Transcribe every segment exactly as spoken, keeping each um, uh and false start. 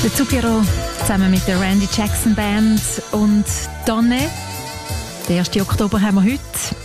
Der Zucchero zusammen mit der Randy Jackson Band und Donne. Den ersten Oktober haben wir heute.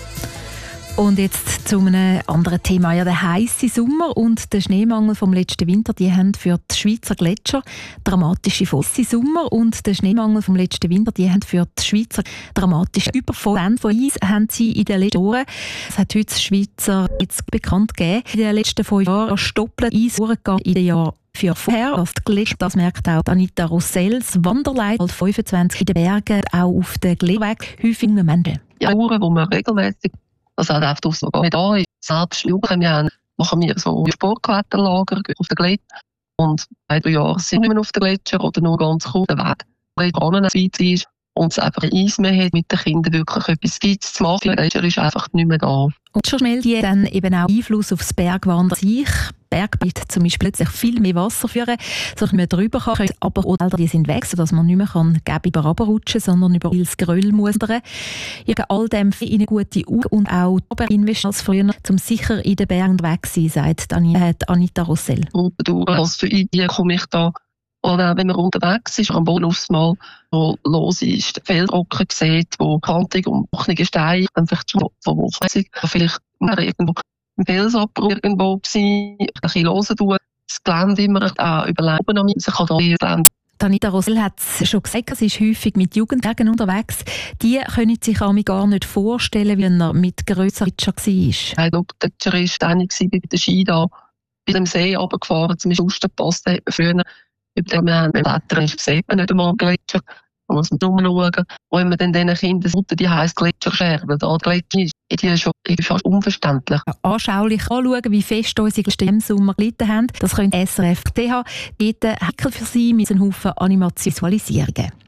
Und jetzt zu einem anderen Thema. Ja, der heisse Sommer und der Schneemangel vom letzten Winter, die haben für die Schweizer Gletscher dramatische Folgen. Der Sommer und der Schneemangel vom letzten Winter, die haben für die Schweizer dramatische Überfolgen von Eis haben sie in den letzten Jahren. Es hat heute das Schweizer jetzt bekannt gegeben. In den letzten fünf Jahren stoppelt Eis vorgegangen in den Jahren für vorher. Als die Gletscher, das merkt auch Anita Rossells Wanderleiter alt fünfundzwanzig in den Bergen, auch auf den Gletscherweg häufig Menschen. Ja, Uhren, wo man regelmäßig also halt einfach draussen gar nicht da ist. Selbst Jugend wir machen wir so Sportkletterlager auf den Gletscher. Und seit drei Jahren sind wir nicht mehr auf den Gletscher oder nur ganz kurz den Weg. Weil es weit ist und es einfach Eis mehr hat, mit den Kindern wirklich etwas Geiz zu machen. Der Gletscher ist einfach nicht mehr da. Und schon schnell die dann eben auch Einfluss aufs Bergwandern sich. Berggebiete zum Beispiel plötzlich viel mehr Wasser führen, so dass man drüber kann, aber oder die sind weg, sodass man nicht mehr kann, über runterrutschen, sondern über das Geröll mustern. Wegen all dem in eine gute Uhr und auch investieren als früher, um sicher in den Bergen weg zu sein, sagt Anita Rossell. Und durch als für Ideen komme ich da, oder wenn man unterwegs ist, am Boden aufs Mal, wo los ist, Feldraucken sieht, wo kantig und bochtige Steine, dann vielleicht schon von Wochen, vielleicht irgendwo ein Felsabbruch irgendwo gewesen, ein bisschen hören tun, das Gelände immer auch überleben am Eis, kann da das Gelände. Anita Rosell hat es schon gesagt, sie ist häufig mit Jugendlichen unterwegs. Die können sich gar nicht vorstellen, wie er mit grösseren Gletscher war. Hey, der Gletscher war dann bei der Ski da, bei dem See runtergefahren, zum Austenpass, da hat man früher, über den wir haben, im Wetter sieht man nicht einmal einen Gletscher. Da muss man rumschauen. Und wenn man dann diesen Kindern sagt, die heisst Gletscherscherben, da Gletscher ist, die ist schon fast unverständlich. Anschaulich anschauen, wie fest unsere Gletscher im Sommer gelitten haben, das könnte S R F T H. Dort Heckel für Sie mit einem Haufen Animationsvisualisierungen.